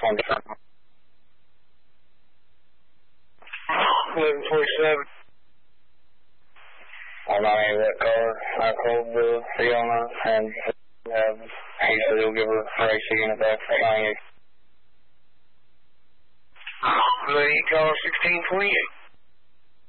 on different. 1147. I'm not in that car. I called the Fiona and he said he'll give her a race again back for County. Lady, call 1628.